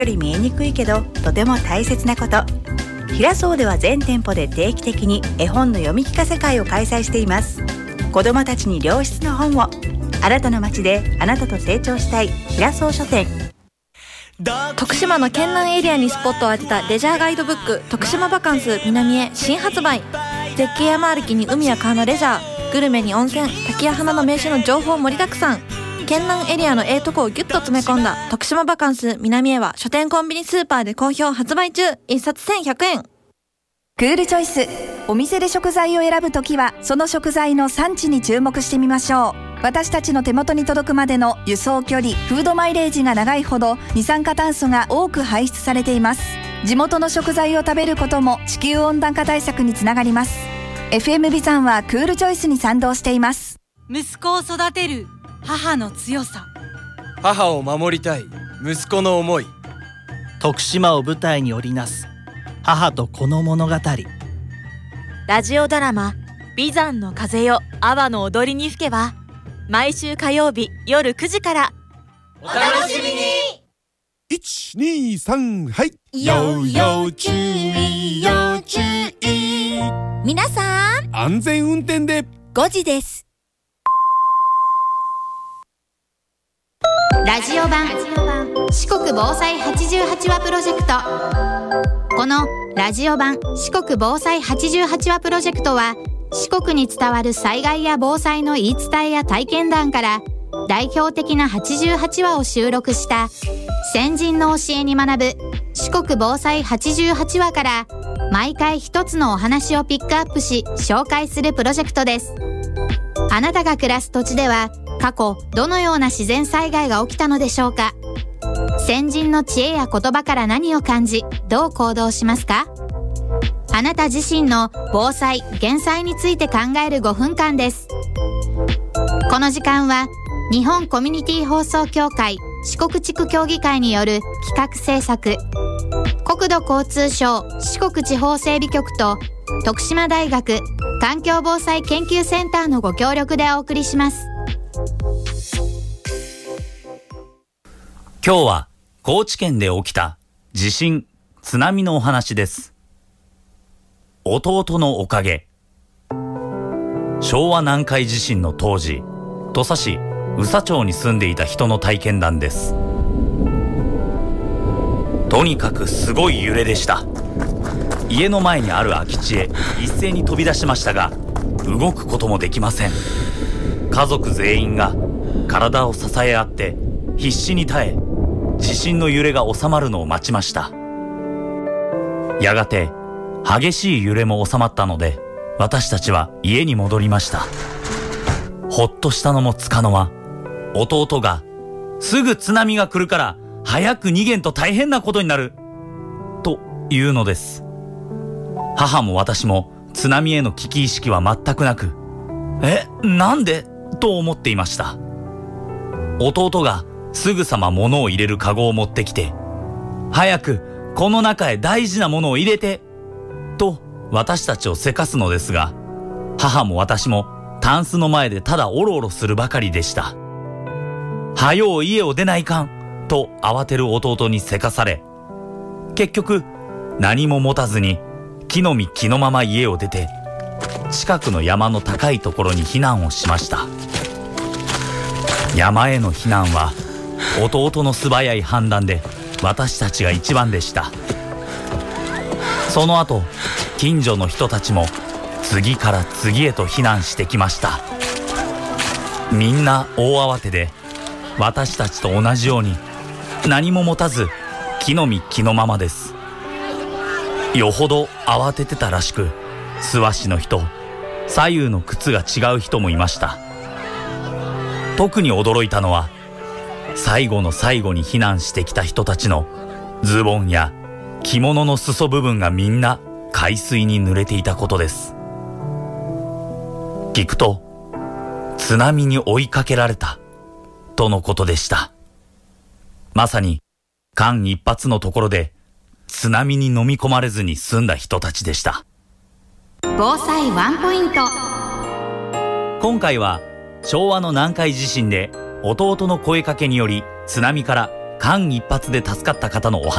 より見えにくいけどとても大切なこと。平荘では全店舗で定期的に絵本の読み聞かせ会を開催しています。子どもたちに良質な本を。あなたの街であなたと成長したい平荘書店。 徳島の県南エリアにスポットを当てたレジャーガイドブック、徳島バカンス南へ新発売。絶景山歩きに海や川のレジャー、グルメに温泉、滝や花の名所の情報盛りだくさん。県南エリアのとこをギュッと詰め込んだ徳島バカンス南へは書店コンビニスーパーで好評発売中。1冊1100円。 クールチョイス。お店で食材を選ぶときはその食材の産地に注目してみましょう。私たちの手元に届くまでの輸送距離、フードマイレージが長いほど二酸化炭素が多く排出されています。地元の食材を食べることも地球温暖化対策につながります。 FM ビザンはクールチョイスに賛同しています。 息子を育てる母の強さ。 母を守りたい息子の思い。 徳島を舞台に織りなす母と子の物語。 ラジオドラマビザンの風よ阿波の踊りに吹けば毎週火曜日夜9時から。 お楽しみに。 123はい。 要注意要注意。 皆さん安全運転で。 5時です。 ラジオ版四国防災88話プロジェクト。このラジオ版四国防災88話プロジェクトは、四国に伝わる災害や防災の言い伝えや体験談から代表的な88話を収録した先人の教えに学ぶ四国防災88話から毎回一つのお話をピックアップし紹介するプロジェクトです。あなたが暮らす土地では過去どのような自然災害が起きたのでしょうか。先人の知恵や言葉から何を感じ、どう行動しますか。あなた自身の防災・減災について考える5分間です。この時間は日本コミュニティ放送協会四国地区協議会による企画制作、国土交通省四国地方整備局と徳島大学環境防災研究センターのご協力でお送りします。 今日は高知県で起きた地震・津波のお話です。弟のおかげ。昭和南海地震の当時、土佐市宇佐町に住んでいた人の体験談です。とにかくすごい揺れでした。家の前にある空き地へ一斉に飛び出しましたが、動くこともできません。家族全員が体を支え合って必死に耐え、地震の揺れが収まるのを待ちました。やがて激しい揺れも収まったので、私たちは家に戻りました。ほっとしたのもつかの間、弟がすぐ津波が来るから早く逃げんと大変なことになると言うのです。母も私も津波への危機意識は全くなく、なんでと思っていました。弟がすぐさま物を入れるカゴを持ってきて、早くこの中へ大事なものを入れてと私たちをせかすのですが、母も私もタンスの前でただおろおろするばかりでした。はよう家を出ないかんと慌てる弟にせかされ、結局何も持たずに木の実木のまま家を出て、近くの山の高いところに避難をしました。山への避難は弟の素早い判断で私たちが一番でした。その後、近所の人たちも次から次へと避難してきました。みんな大慌てで、私たちと同じように何も持たず木の実木のままです。よほど慌ててたらしく、素足の人、左右の靴が違う人もいました。特に驚いたのは、最後の最後に避難してきた人たちのズボンや着物の裾部分がみんな海水に濡れていたことです。聞くと、津波に追いかけられたとのことでした。まさに間一髪のところで津波に飲み込まれずに済んだ人たちでした。 防災ワンポイント。 今回は昭和の南海地震で弟の声かけにより津波から間一髪で助かった方のお話